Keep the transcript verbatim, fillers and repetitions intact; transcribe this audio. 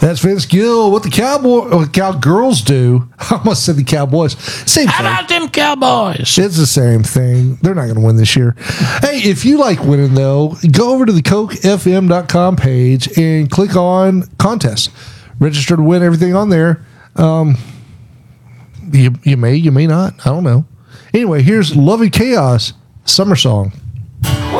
That's Vince Gill. What the cowboy, what cowgirls do. I almost said the Cowboys. Same How thing. about them Cowboys? It's the same thing. They're not going to win this year. Hey, if you like winning, though, go over to the coke f m dot com page and click on contests. Register to win everything on there. Um, you, you may, you may not. I don't know. Anyway, here's Love and Chaos, Summer Song.